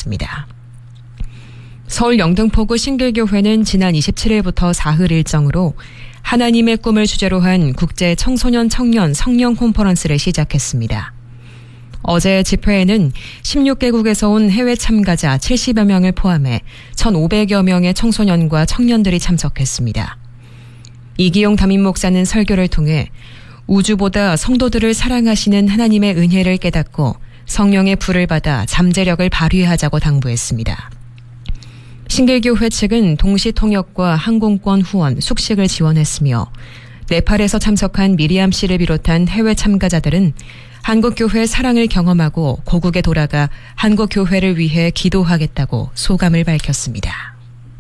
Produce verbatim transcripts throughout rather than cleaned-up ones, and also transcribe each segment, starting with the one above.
밝혔습니다. 서울 영등포구 신길교회는 지난 이십칠일부터 사흘 일정으로 하나님의 꿈을 주제로 한 국제 청소년 청년 성령 콘퍼런스를 시작했습니다. 어제 집회에는 십육 개국에서 온 해외 참가자 칠십여 명을 포함해 천오백여 명의 청소년과 청년들이 참석했습니다. 이기용 담임 목사는 설교를 통해 우주보다 성도들을 사랑하시는 하나님의 은혜를 깨닫고 성령의 불을 받아 잠재력을 발휘하자고 당부했습니다. 신길교회 측은 동시 통역과 항공권 후원, 숙식을 지원했으며 네팔에서 참석한 미리암 씨를 비롯한 해외 참가자들은 한국교회의 사랑을 경험하고 고국에 돌아가 한국교회를 위해 기도하겠다고 소감을 밝혔습니다.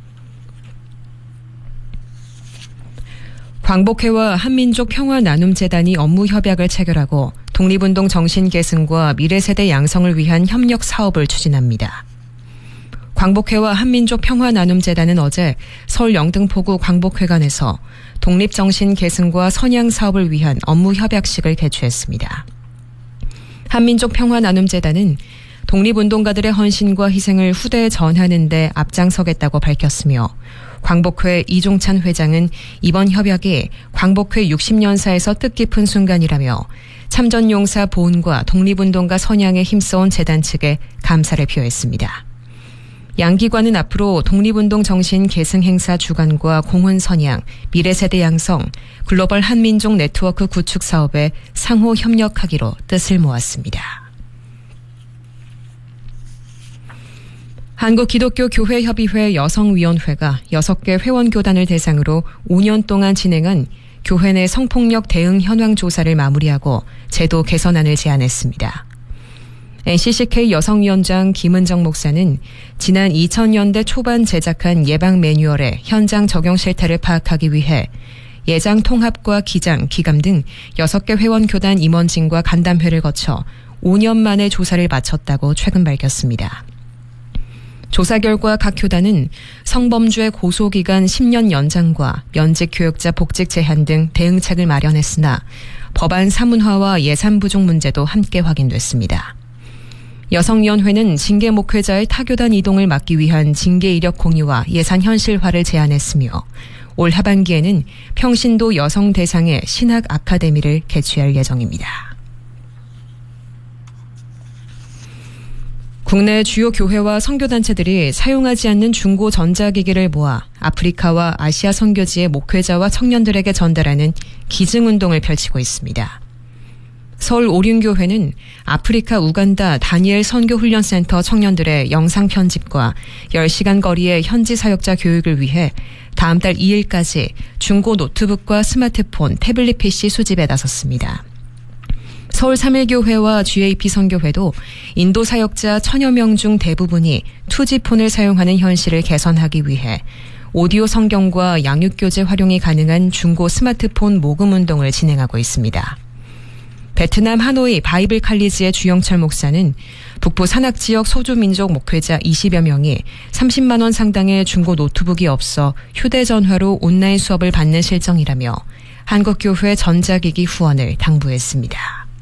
광복회와 한민족평화나눔재단이 업무협약을 체결하고 독립운동 정신계승과 미래세대 양성을 위한 협력 사업을 추진합니다. 광복회와 한민족평화나눔재단은 어제 서울 영등포구 광복회관에서 독립정신계승과 선양사업을 위한 업무협약식을 개최했습니다. 한민족평화나눔재단은 독립운동가들의 헌신과 희생을 후대에 전하는 데 앞장서겠다고 밝혔으며 광복회 이종찬 회장은 이번 협약이 광복회 육십 년사에서 뜻깊은 순간이라며 참전용사 보훈과 독립운동가 선양에 힘써온 재단 측에 감사를 표했습니다. 양 기관은 앞으로 독립운동 정신 계승 행사 주관과 공헌 선양, 미래세대 양성, 글로벌 한민족 네트워크 구축 사업에 상호 협력하기로 뜻을 모았습니다. 한국기독교교회협의회 여성위원회가 여섯 개 회원교단을 대상으로 오 년 동안 진행한 교회 내 성폭력 대응 현황 조사를 마무리하고 제도 개선안을 제안했습니다. 엔씨씨케이 여성위원장 김은정 목사는 지난 이천 년대 초반 제작한 예방 매뉴얼의 현장 적용 실태를 파악하기 위해 예장 통합과 기장, 기감 등 여섯 개 회원교단 임원진과 간담회를 거쳐 오 년 만에 조사를 마쳤다고 최근 밝혔습니다. 조사 결과 각 교단은 성범죄 고소기간 십 년 연장과 면직 교역자 복직 제한 등 대응책을 마련했으나 법안 사문화와 예산 부족 문제도 함께 확인됐습니다. 여성위원회는 징계 목회자의 타교단 이동을 막기 위한 징계 이력 공유와 예산 현실화를 제안했으며 올 하반기에는 평신도 여성 대상의 신학 아카데미를 개최할 예정입니다. 국내 주요 교회와 선교단체들이 사용하지 않는 중고 전자기기를 모아 아프리카와 아시아 선교지의 목회자와 청년들에게 전달하는 기증운동을 펼치고 있습니다. 서울 오륜교회는 아프리카 우간다 다니엘 선교훈련센터 청년들의 영상 편집과 열 시간 거리의 현지 사역자 교육을 위해 다음 달 이 일까지 중고 노트북과 스마트폰, 태블릿 피씨 수집에 나섰습니다. 서울 삼일교회와 지에이피 선교회도 인도 사역자 천여 명 중 대부분이 투지폰을 사용하는 현실을 개선하기 위해 오디오 성경과 양육교재 활용이 가능한 중고 스마트폰 모금 운동을 진행하고 있습니다. 베트남 하노이 바이블 칼리지의 주영철 목사는 북부 산악지역 소주민족 목회자 이십여 명이 삼십만 원 상당의 중고 노트북이 없어 휴대전화로 온라인 수업을 받는 실정이라며 한국교회 전자기기 후원을 당부했습니다.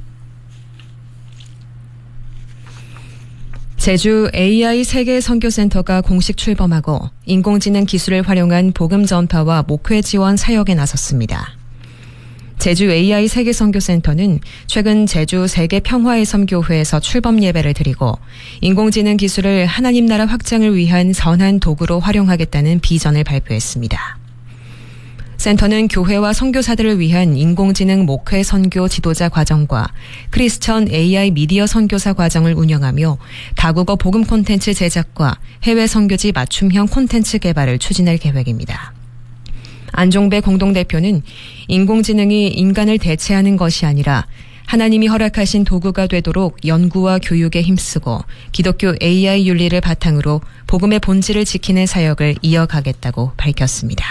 제주 에이아이 세계 선교센터가 공식 출범하고 인공지능 기술을 활용한 복음 전파와 목회 지원 사역에 나섰습니다. 제주 에이아이 세계선교센터는 최근 제주 세계평화의 섬교회에서 출범 예배를 드리고 인공지능 기술을 하나님 나라 확장을 위한 선한 도구로 활용하겠다는 비전을 발표했습니다. 센터는 교회와 선교사들을 위한 인공지능 목회 선교 지도자 과정과 크리스천 에이아이 미디어 선교사 과정을 운영하며 다국어 복음 콘텐츠 제작과 해외 선교지 맞춤형 콘텐츠 개발을 추진할 계획입니다. 안종배 공동대표는 인공지능이 인간을 대체하는 것이 아니라 하나님이 허락하신 도구가 되도록 연구와 교육에 힘쓰고 기독교 에이아이 윤리를 바탕으로 복음의 본질을 지키는 사역을 이어가겠다고 밝혔습니다.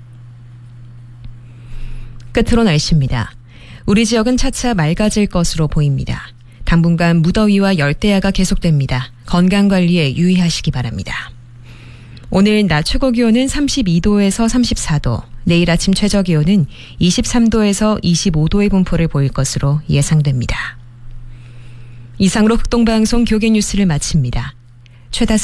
끝으로 날씨입니다. 우리 지역은 차차 맑아질 것으로 보입니다. 당분간 무더위와 열대야가 계속됩니다. 건강관리에 유의하시기 바랍니다. 오늘 낮 최고기온은 삼십이 도에서 삼십사 도, 내일 아침 최저기온은 이십삼 도에서 이십오 도의 분포를 보일 것으로 예상됩니다. 이상으로 흑동방송 교계 뉴스를 마칩니다. 최다슬